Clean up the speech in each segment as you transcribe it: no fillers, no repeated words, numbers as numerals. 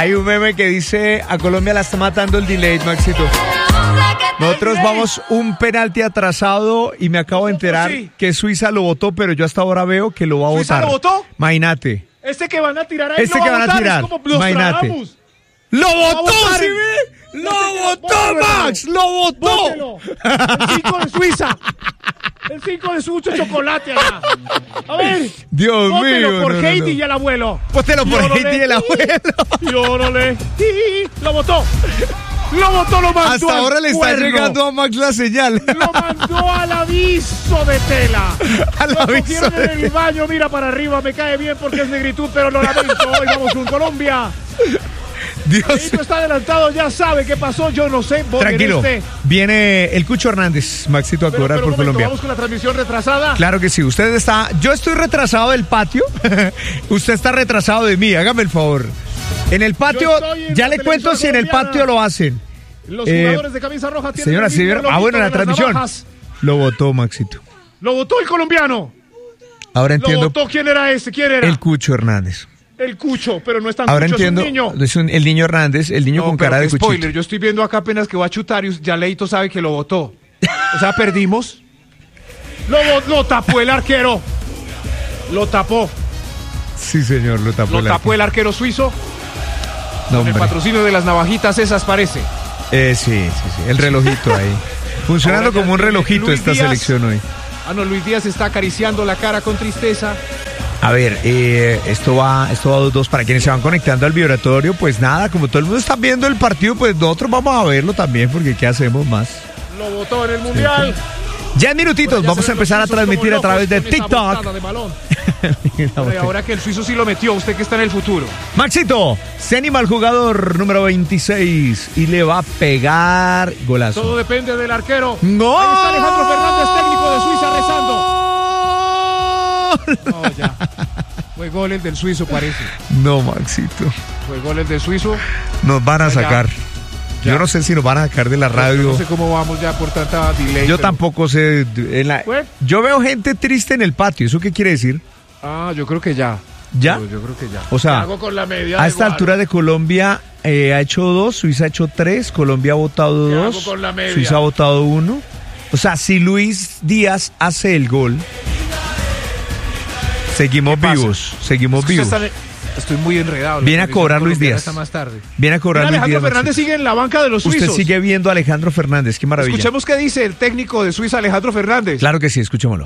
Hay un meme que dice, a Colombia la está matando el delay, Maxito. Nosotros vamos un penalti atrasado y me acabo de enterar que Suiza lo votó, pero yo hasta ahora veo que lo va a votar. ¿Suiza lo votó? Imagínate. Este que van a tirar ahí Este lo que va van a tirar. Es como los Imagínate. Trabamos. ¡Lo votó, votar. sí ve! ¡Lo votó, Bótelo. Max! ¡Lo votó! Bótelo. El 5 de Suiza. El 5 de Suiza chocolate allá. A ver. Dios Bótelo mío. por no, no, Heidi no. y el abuelo. Pótelo por Llórale. Heidi y el abuelo. Llórale. Lo votó. Lo votó, lo mandó. Hasta ahora le está cuerno. llegando a Max la señal. Lo mandó al aviso de tela. Al Lo aviso cogieron de en el baño, mira para arriba, me cae bien porque es negritud, pero lo lamento. Hoy vamos con Colombia. Dios. Esto está adelantado, ya sabe qué pasó, yo no sé. Voten Tranquilo. este. Viene el Cucho Hernández, Maxito, a Pero, cobrar pero por un momento, Colombia. vamos con la transmisión retrasada. Claro que sí, usted está... Yo estoy retrasado del patio. Usted está retrasado de mí, hágame el favor. En el patio, Yo estoy en ya la le cuento televisión si en el colombiana. patio lo hacen. Los jugadores de camisa roja tienen Señora, el ¿sí mismo vieron? Ah, loguito bueno, en la de las transmisión. navajas. Lo votó, Maxito. Lo votó el colombiano. Ahora Lo entiendo votó, ¿quién era ese? ¿Quién era? el Cucho Hernández. El Cucho, pero no es tan Ahora Cucho, entiendo, es un niño. es el niño Hernández, el niño con cara de cuchito. Spoiler, yo estoy viendo acá apenas que va a chutar y ya Leito sabe que lo votó. O sea, perdimos. Lo tapó el arquero. Lo tapó. Sí, señor, lo tapó. Lo tapó el arquero suizo. No, Con el hombre. patrocinio de las navajitas esas parece. Sí, el relojito ahí. Funcionando Ahora ya como un tiene relojito Luis esta Díaz. selección hoy. Ah, no, Luis Díaz está acariciando la cara con tristeza. A ver, esto va 2-2 para quienes se van conectando al vibratorio. Pues nada, como todo el mundo está viendo el partido, pues nosotros vamos a verlo también, porque ¿qué hacemos más? Lo votó en el Mundial. Ya en minutitos Por allá vamos se a ven empezar a los suizos transmitir como a través de locos con esa TikTok. botada de balón. Y ahora que el suizo sí lo metió, usted que está en el futuro. Maxito, se anima el jugador número 26 y le va a pegar golazo. Todo depende del arquero. ¡Gol! Ahí está Alejandro Fernández, técnico de Suiza, rezando. No, ya. Fue gol el del suizo, parece. No, Maxito. Fue gol el del suizo. Nos van a Ya, sacar. ya. Yo no sé si nos van a sacar de la Yo radio. no sé cómo vamos ya por tanta delay. Yo pero- tampoco sé. ¿Fue? Yo veo gente triste en el patio. ¿Eso qué quiere decir? Ah, yo creo que ya. ¿Ya? Yo creo que ya. O sea, ¿Qué hago con la media a de esta Guaro? altura de Colombia ha hecho 2, Suiza ha hecho 3, Colombia ha votado ¿Qué 2, hago con la media? Suiza ha votado 1. O sea, si Luis Díaz hace el gol, seguimos ¿Qué pasa? vivos, seguimos Es que vivos. Estoy muy enredado. La Viene a televisión cobrar Luis colombiana Díaz. está más tarde. Viene a cobrar Mira, Luis Alejandro Díaz. Fernández Maxito. sigue en la banca de los suizos. Usted sigue viendo a Alejandro Fernández, qué maravilla. Escuchemos qué dice el técnico de Suiza, Alejandro Fernández. Claro que sí, escuchémoslo.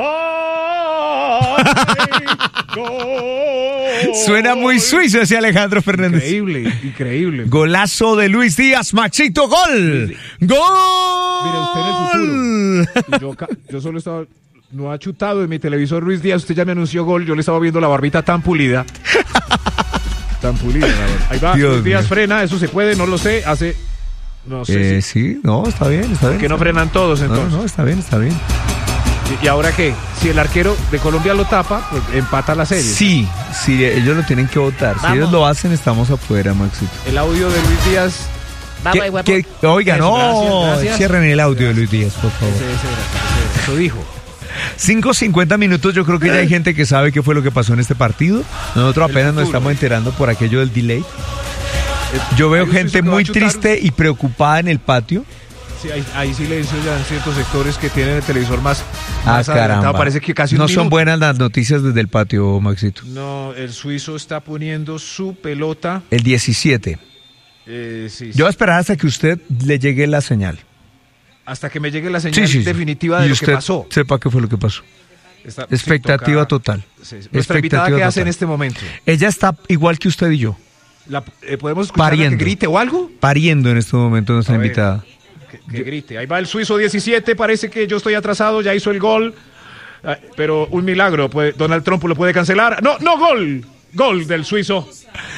Gol. Suena muy suizo ese Alejandro Fernández. Increíble, increíble. Golazo de Luis Díaz, Maxito, gol. ¡Gol! Mire, usted en el futuro. Y yo solo estaba. No ha chutado en mi televisor Luis Díaz. Usted ya me anunció gol. Yo le estaba viendo la barbita tan pulida. Tan pulida, la verdad. Ahí va. Dios Luis Díaz mío. frena. Eso se puede, no lo sé. Hace. No sé. Sí, no, está bien, está bien. Que no frenan todos entonces. No, está bien, está bien. ¿Y ahora qué? Si el arquero de Colombia lo tapa, pues empata la serie. Sí, ellos lo tienen que votar. Si Vamos. ellos lo hacen, estamos afuera, Maxito. El audio de Luis Díaz. Vamos, ahí, huevo. Oiga, Eso, no, gracias. cierren el audio de Luis Díaz, por favor. Eso dijo. 5:50 minutos, yo creo que ya hay gente que sabe qué fue lo que pasó en este partido. Nosotros apenas nos estamos enterando por aquello del delay. Yo veo Hay un gente suizo que va muy a chutar. triste y preocupada en el patio. Sí, hay silencio ya en ciertos sectores que tienen el televisor más Ah, adelantado. caramba. Parece que casi un no son minuto. buenas las noticias desde el patio, Maxito. No, el suizo está poniendo su pelota. El 17. Sí, Yo voy a esperar hasta que usted le llegue la señal. hasta que me llegue la señal definitiva de y lo usted que pasó. sepa qué fue lo que pasó. Está- Expectativa sí, toca- total. sí, sí. Nuestra invitada, Expectativa ¿qué hace en total. este momento? Ella está igual que usted y yo, ¿Podemos escucharla Pariendo. que grite o algo? pariendo en este momento nuestra A ver. invitada. Que grite. Ahí va el suizo 17, parece que yo estoy atrasado, ya hizo el gol. Pero un milagro, Donald Trump lo puede cancelar. No, gol. Gol del suizo.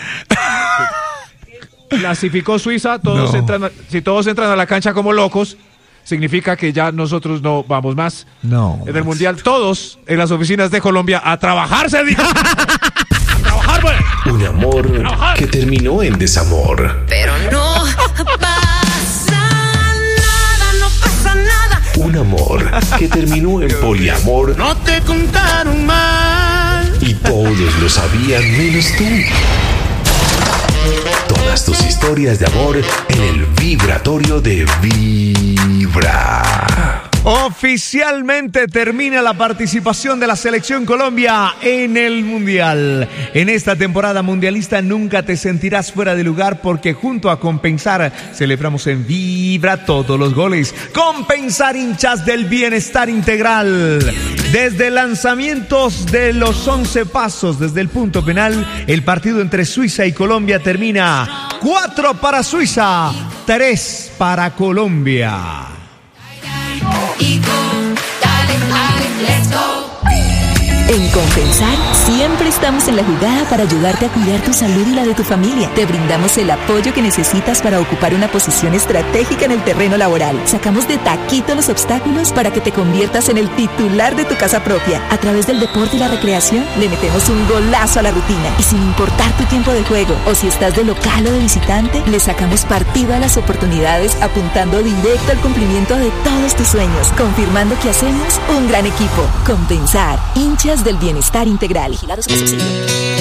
Clasificó Suiza, todos No. entran, si todos entran a la cancha como locos, significa que ya nosotros no vamos más. No, En el Max. Mundial, todos en las oficinas de Colombia a trabajar, se dijo. A trabajar, pues. Un amor que terminó en desamor. Pero no pasa nada, no pasa nada. Un amor que terminó en poliamor. No te contaron mal. Y todos lo sabían menos tú. Toda todas tus historias de amor en el vibratorio de Vibra. Oficialmente termina la participación de la Selección Colombia en el Mundial. En esta temporada mundialista nunca te sentirás fuera de lugar porque junto a Compensar celebramos en Vibra todos los goles. Compensar, hinchas del bienestar integral. Desde lanzamientos de los 11 pasos desde el punto penal, el partido entre Suiza y Colombia termina 4 para Suiza, 3 para Colombia. En Compensar siempre estamos en la jugada para ayudarte a cuidar tu salud y la de tu familia. Te brindamos el apoyo que necesitas para ocupar una posición estratégica en el terreno laboral. Sacamos de taquito los obstáculos para que te conviertas en el titular de tu casa propia. A través del deporte y la recreación le metemos un golazo a la rutina. Y sin importar tu tiempo de juego o si estás de local o de visitante, le sacamos partido a las oportunidades apuntando directo al cumplimiento de todos tus sueños. Confirmando que hacemos un gran equipo. Compensar, hinchas del bienestar integral. Vigilados con subsidio.